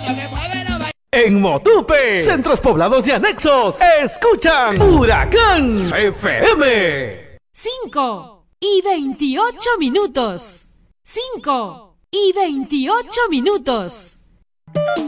En Motupe, centros poblados y anexos, escuchan Huracán FM. 5:28. 5:28.